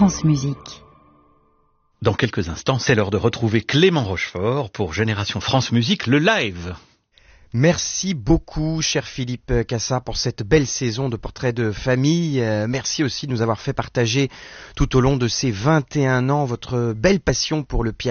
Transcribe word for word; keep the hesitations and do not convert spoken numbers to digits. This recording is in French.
France Musique. Dans quelques instants, c'est l'heure de retrouver Clément Rochefort pour Génération France Musique, le live. Merci beaucoup, cher Philippe Cassa, pour cette belle saison de portraits de famille. Euh, merci aussi de nous avoir fait partager tout au long de ces vingt et un ans votre belle passion pour le piano.